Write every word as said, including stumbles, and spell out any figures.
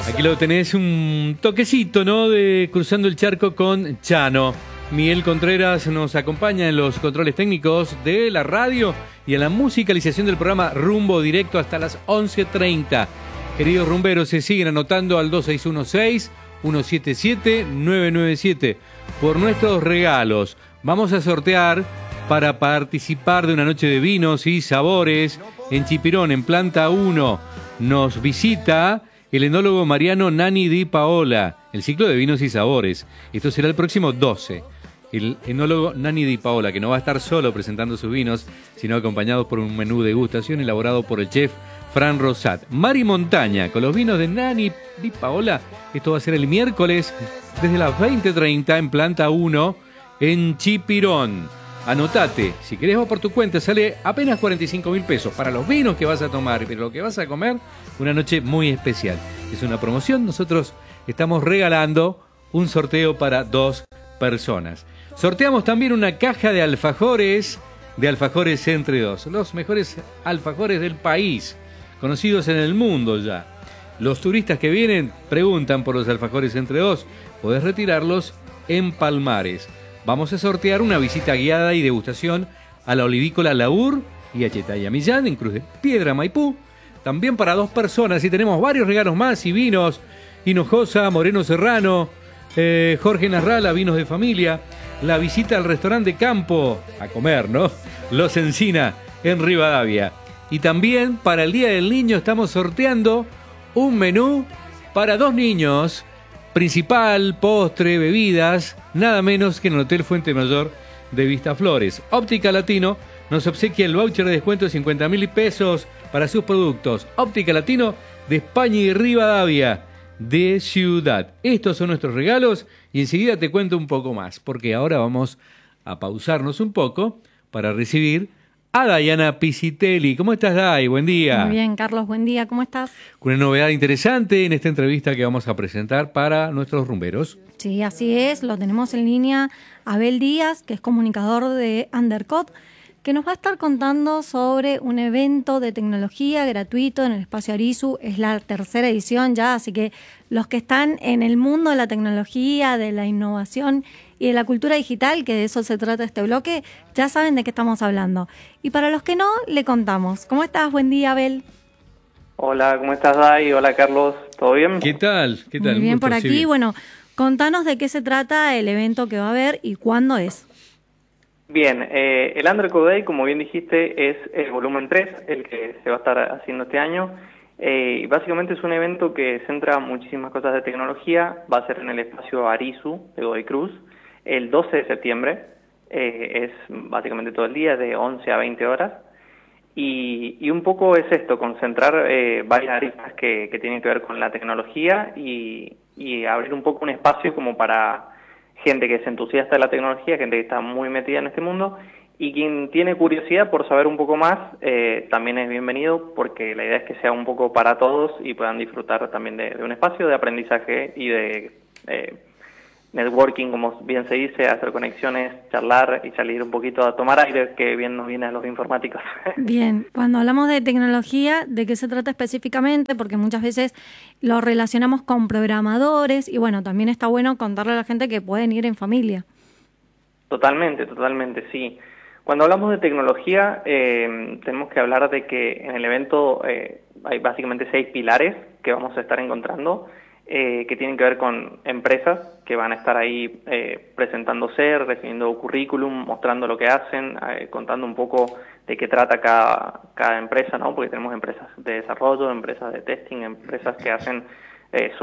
Aquí lo tenés, un toquecito, ¿no? De Cruzando el Charco con Chano. Miguel Contreras nos acompaña en los controles técnicos de la radio y en la musicalización del programa Rumbo Directo hasta las once treinta. Queridos rumberos, se siguen anotando al dos seis uno seis, uno siete siete, nueve nueve siete por nuestros regalos. Vamos a sortear para participar de una noche de vinos y sabores en Chipirón, en planta uno. Nos visita el enólogo Mariano Nani Di Paola, el ciclo de vinos y sabores. Esto será el próximo doce. El enólogo Nani Di Paola, que no va a estar solo presentando sus vinos, sino acompañado por un menú de degustación elaborado por el chef Fran Rosat. Mari Montaña, con los vinos de Nani Di Paola. Esto va a ser el miércoles desde las veinte treinta en planta uno en Chipirón. Anotate, si querés va por tu cuenta, sale apenas cuarenta y cinco mil pesos para los vinos que vas a tomar, pero lo que vas a comer, una noche muy especial. Es una promoción, nosotros estamos regalando un sorteo para dos personas. Sorteamos también una caja de alfajores, de alfajores Entre Dos, los mejores alfajores del país, conocidos en el mundo ya. Los turistas que vienen preguntan por los alfajores Entre Dos, podés retirarlos en Palmares. Vamos a sortear una visita guiada y degustación a la olivícola Laur y a Chetaya Millán en Cruz de Piedra, Maipú. También para dos personas, y tenemos varios regalos más y vinos. Hinojosa, Moreno Serrano, eh, Jorge Narrala, vinos de familia. La visita al restaurante Campo, a comer, ¿no? Los Encina, en Rivadavia. Y también para el Día del Niño estamos sorteando un menú para dos niños. Principal, postre, bebidas, nada menos que en el Hotel Fuente Mayor de Vistaflores. Óptica Latino nos obsequia el voucher de descuento de cincuenta mil pesos para sus productos. Óptica Latino de España y Rivadavia de Ciudad. Estos son nuestros regalos y enseguida te cuento un poco más, porque ahora vamos a pausarnos un poco para recibir a Dayana Pisitelli. ¿Cómo estás, Day? Buen día. Muy bien, Carlos, buen día. ¿Cómo estás? Con una novedad interesante en esta entrevista que vamos a presentar para nuestros rumberos. Sí, así es. Lo tenemos en línea Abel Díaz, que es comunicador de Undercut, que nos va a estar contando sobre un evento de tecnología gratuito en el Espacio Arisu. Es la tercera edición ya, así que los que están en el mundo de la tecnología, de la innovación y de la cultura digital, que de eso se trata este bloque, ya saben de qué estamos hablando. Y para los que no, le contamos. ¿Cómo estás? Buen día, Abel. Hola, ¿cómo estás, Dai? Hola, Carlos. ¿Todo bien? ¿Qué tal? ¿Qué tal? Muy bien Gusto, por aquí. sí, bien. Bueno, contanos de qué se trata el evento que va a haber y cuándo es. Bien, eh, el Undercut Day, como bien dijiste, es el volumen tres, el que se va a estar haciendo este año. Eh, y básicamente es un evento que centra muchísimas cosas de tecnología. Va a ser en el espacio Arisu de Godoy Cruz el doce de septiembre. Eh, es básicamente todo el día, de once a veinte horas. Y, y un poco es esto, concentrar eh, varias aristas que, que tienen que ver con la tecnología y, y abrir un poco un espacio como para gente que es entusiasta de la tecnología, gente que está muy metida en este mundo, y quien tiene curiosidad por saber un poco más, eh, también es bienvenido, porque la idea es que sea un poco para todos y puedan disfrutar también de, de un espacio de aprendizaje y de eh, networking, como bien se dice, hacer conexiones, charlar y salir un poquito a tomar aire, que bien nos viene a los informáticos. Bien, cuando hablamos de tecnología, ¿de qué se trata específicamente? Porque muchas veces lo relacionamos con programadores y bueno, también está bueno contarle a la gente que pueden ir en familia. Totalmente, totalmente, sí. Cuando hablamos de tecnología, eh, tenemos que hablar de que en el evento eh, hay básicamente seis pilares que vamos a estar encontrando, eh, que tienen que ver con empresas que van a estar ahí eh, presentándose, recibiendo currículum, mostrando lo que hacen, eh, contando un poco de qué trata cada, cada empresa, ¿no? Porque tenemos empresas de desarrollo, empresas de testing, empresas que hacen eh,